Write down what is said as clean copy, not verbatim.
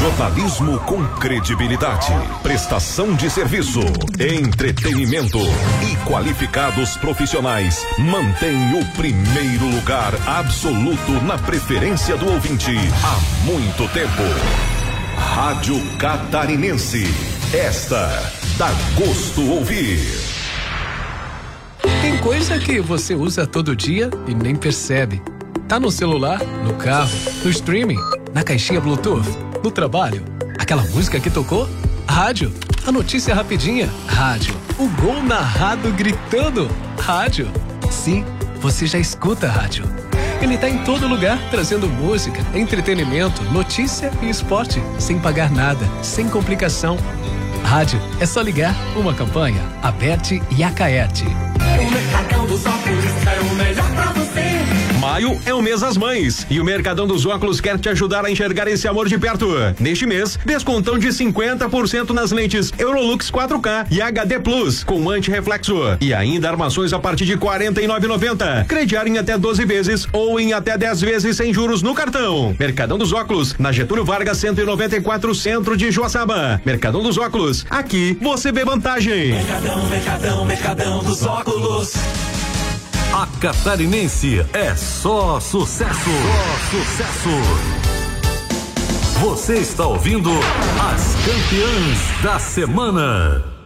Jornalismo com credibilidade, prestação de serviço, entretenimento e qualificados profissionais mantém o primeiro lugar absoluto na preferência do ouvinte há muito tempo. Rádio Catarinense, esta dá gosto ouvir. Tem coisa que você usa todo dia e nem percebe. Tá no celular, no carro, no streaming, na caixinha Bluetooth, no trabalho. Aquela música que tocou? Rádio. A notícia rapidinha? Rádio. O gol narrado gritando? Rádio. Sim, você já escuta a rádio. Ele tá em todo lugar, trazendo música, entretenimento, notícia e esporte, sem pagar nada, sem complicação. Rádio, é só ligar. Uma campanha, Aberte e Acaerte. O Mercadão dos Óculos é o melhor pra você. Maio é o mês das mães e o Mercadão dos Óculos quer te ajudar a enxergar esse amor de perto. Neste mês, descontão de 50% nas lentes Eurolux 4K e HD Plus com anti-reflexo e ainda armações a partir de R$ 49,90. Crediar em até 12 vezes ou em até 10 vezes sem juros no cartão. Mercadão dos Óculos, na Getúlio Vargas 194, centro de Joaçaba. Mercadão dos Óculos, aqui você vê vantagem. Mercadão dos Óculos. A Catarinense é só sucesso. Só sucesso. Você está ouvindo as campeãs da semana.